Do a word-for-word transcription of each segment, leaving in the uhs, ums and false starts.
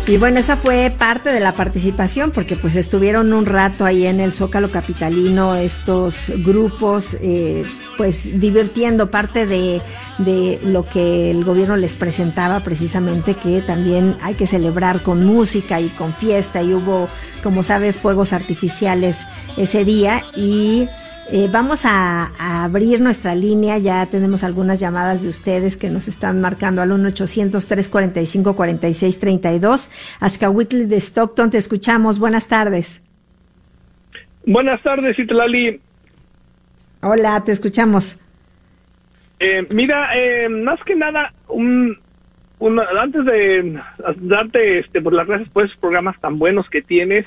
Y bueno, esa fue parte de la participación, porque pues estuvieron un rato ahí en el Zócalo capitalino estos grupos, eh, pues divirtiendo, parte de, de lo que el gobierno les presentaba precisamente, que también hay que celebrar con música y con fiesta, y hubo, como sabe, fuegos artificiales ese día. Y Eh, vamos a, a abrir nuestra línea. Ya tenemos algunas llamadas de ustedes que nos están marcando al uno ochocientos, tres cuarenta y cinco, cuarenta y seis treinta y dos. Axcahuitl de Stockton, te escuchamos. Buenas tardes. Buenas tardes, Citlali. Hola, te escuchamos. Eh, mira, eh, más que nada, un, un, antes de darte este, por las gracias por esos programas tan buenos que tienes,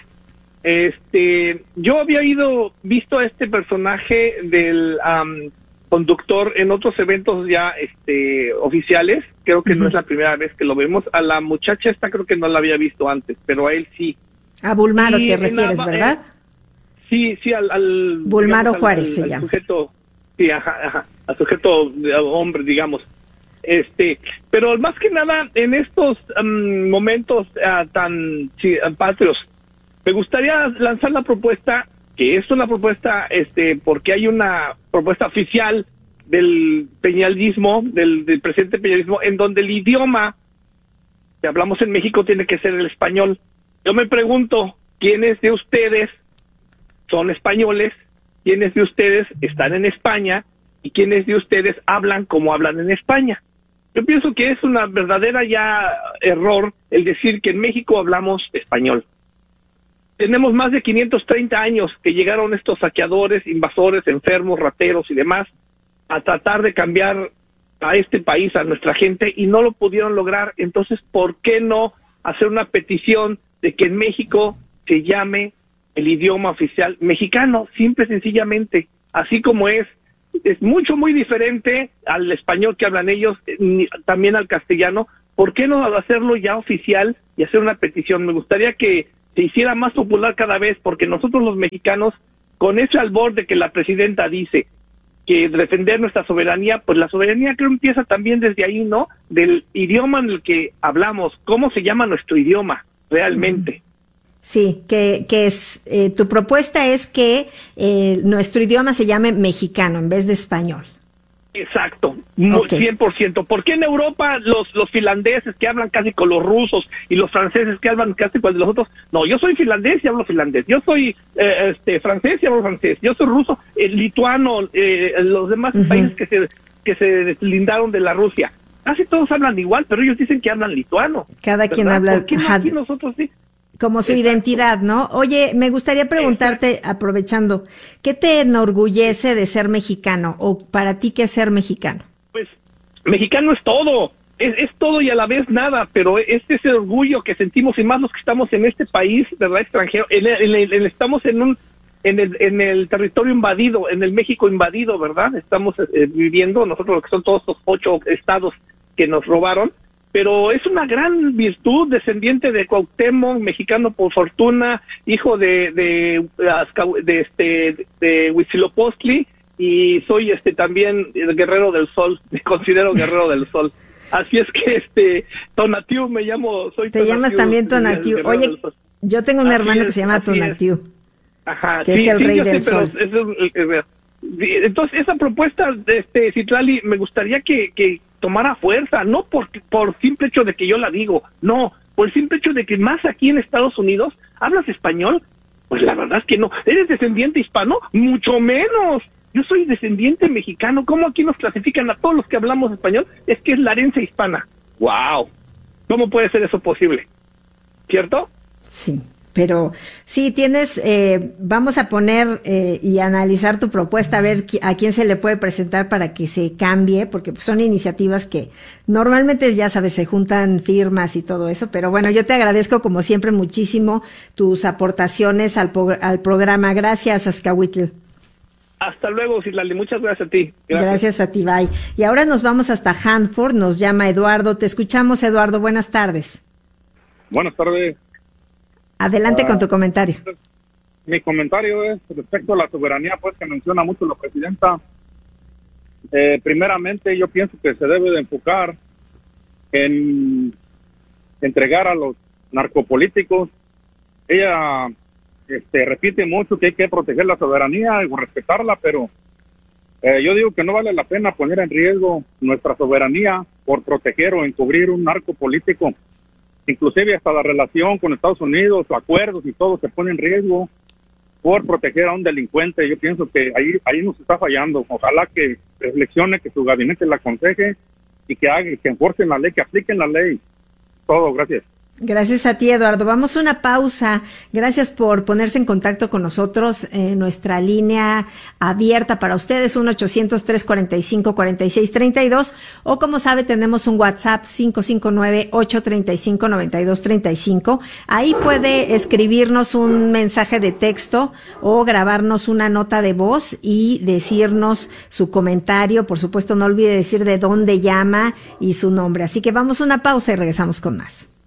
Este, yo había ido, visto a este personaje del um, conductor en otros eventos ya este, oficiales. Creo que uh-huh. no es la primera vez que lo vemos. A la muchacha esta creo que no la había visto antes, pero a él sí. A Bulmaro te refieres, nada, ¿verdad? Eh, sí, sí, al... al Bulmaro digamos, Juárez al, se al llama. Sujeto, sí, ajá, ajá, al sujeto al hombre, digamos. Este, pero más que nada, en estos um, momentos uh, tan sí, patrios, me gustaría lanzar la propuesta, que es una propuesta, este, porque hay una propuesta oficial del peñalismo, del, del presidente peñalismo, en donde el idioma que hablamos en México tiene que ser el español. Yo me pregunto, ¿quiénes de ustedes son españoles? ¿Quiénes de ustedes están en España? ¿Y quiénes de ustedes hablan como hablan en España? Yo pienso que es una verdadera ya error el decir que en México hablamos español. Tenemos más de quinientos treinta años que llegaron estos saqueadores, invasores, enfermos, rateros y demás a tratar de cambiar a este país, a nuestra gente, y no lo pudieron lograr. Entonces, ¿por qué no hacer una petición de que en México se llame el idioma oficial mexicano? Simple y sencillamente, así como es. Es mucho, muy diferente al español que hablan ellos, también al castellano. ¿Por qué no hacerlo ya oficial y hacer una petición? Me gustaría que se hiciera más popular cada vez, porque nosotros los mexicanos, con ese albor de que la presidenta dice que defender nuestra soberanía, pues la soberanía creo empieza también desde ahí, ¿no? Del idioma en el que hablamos, cómo se llama nuestro idioma realmente. Sí, que, que es, eh, tu propuesta es que eh, nuestro idioma se llame mexicano en vez de español. Exacto, okay. cien por ciento. ¿Por qué en Europa los los finlandeses que hablan casi con los rusos y los franceses que hablan casi con los otros? No, yo soy finlandés y hablo finlandés. Yo soy eh, este francés y hablo francés. Yo soy ruso, eh, lituano, eh, los demás uh-huh. países que se que se deslindaron de la Rusia. Casi todos hablan igual, pero ellos dicen que hablan lituano. Cada ¿verdad? quien habla. ¿Por qué no aquí nosotros sí? Como su Exacto. identidad, ¿no? Oye, me gustaría preguntarte, Exacto. aprovechando, ¿qué te enorgullece de ser mexicano? ¿O para ti qué es ser mexicano? Pues, mexicano es todo, es, es todo y a la vez nada, pero es ese orgullo que sentimos, y más los que estamos en este país, ¿verdad?, extranjero, en el, en el, en, estamos en un, en el, en el territorio invadido, en el México invadido, ¿verdad? Estamos eh, viviendo, nosotros lo que son todos estos ocho estados que nos robaron, pero es una gran virtud, descendiente de Cuauhtémoc, mexicano por fortuna, hijo de de de, de este de Huitzilopochtli, y soy este también el guerrero del sol, me considero guerrero del sol. Así es que este Tonatiuh me llamo, soy Te Tonatiuh, llamas también Tonatiuh. Oye, yo tengo un así hermano es, que se llama Tonatiuh. Es. Ajá, que sí, es el sí, rey yo del sé, sol. Pero eso es, es, entonces esa propuesta de este Citlali me gustaría que que tomara fuerza, no por, por simple hecho de que yo la digo, no, por el simple hecho de que más aquí en Estados Unidos, ¿hablas español? Pues la verdad es que no. ¿Eres descendiente hispano? Mucho menos. Yo soy descendiente mexicano. ¿Cómo aquí nos clasifican a todos los que hablamos español? Es que es la herencia hispana. ¡Wow! ¿Cómo puede ser eso posible? ¿Cierto? Sí. Pero sí, tienes, eh, vamos a poner eh, y analizar tu propuesta, a ver a quién se le puede presentar para que se cambie, porque pues, son iniciativas que normalmente, ya sabes, se juntan firmas y todo eso, pero bueno, yo te agradezco como siempre muchísimo tus aportaciones al, al programa. Gracias, Axcahuitl. Hasta luego, Citlali, muchas gracias a ti. Gracias. Gracias a ti, bye. Y ahora nos vamos hasta Hanford, nos llama Eduardo. Te escuchamos, Eduardo, buenas tardes. Buenas tardes. Adelante uh, con tu comentario. Mi comentario es respecto a la soberanía, pues que menciona mucho la presidenta. Eh, primeramente, yo pienso que se debe de enfocar en entregar a los narcopolíticos. Ella este, repite mucho que hay que proteger la soberanía y respetarla, pero eh, yo digo que no vale la pena poner en riesgo nuestra soberanía por proteger o encubrir un narco político. Inclusive hasta la relación con Estados Unidos, acuerdos y todo se pone en riesgo por proteger a un delincuente. Yo pienso que ahí ahí nos está fallando. Ojalá que reflexione, que su gabinete la aconseje y que hagan, que enforcen la ley, que apliquen la ley. Todo, gracias. Gracias a ti, Eduardo. Vamos a una pausa. Gracias por ponerse en contacto con nosotros. Eh, nuestra línea abierta para ustedes, uno ochocientos, trescientos cuarenta y cinco, cuarenta y seis treinta y dos. O como sabe, tenemos un WhatsApp cinco cinco nueve, ocho tres cinco, nueve dos tres cinco. Ahí puede escribirnos un mensaje de texto o grabarnos una nota de voz y decirnos su comentario. Por supuesto, no olvide decir de dónde llama y su nombre. Así que vamos a una pausa y regresamos con más.